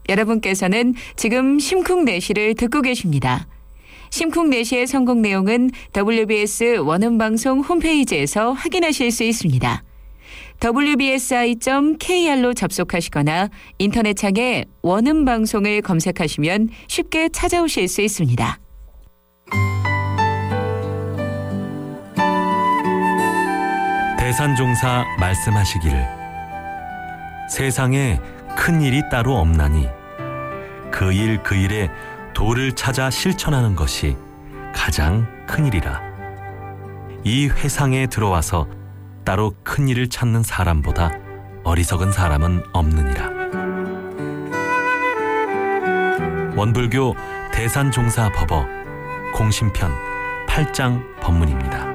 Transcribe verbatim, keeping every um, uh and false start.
여러분께서는 지금 심쿵내시를 듣고 계십니다. 심쿵내시의 성공 내용은 더블유비에스 원음방송 홈페이지에서 확인하실 수 있습니다. 더블유비에스아이 닷 케이알로 접속하시거나 인터넷창에 원음방송을 검색하시면 쉽게 찾아오실 수 있습니다. 대산종사 말씀하시기를 세상에 큰 일이 따로 없나니 그 일 그 일에 도를 찾아 실천하는 것이 가장 큰 일이라. 이 회상에 들어와서 따로 큰 일을 찾는 사람보다 어리석은 사람은 없느니라. 원불교 대산종사 법어 공심편 팔 장 법문입니다.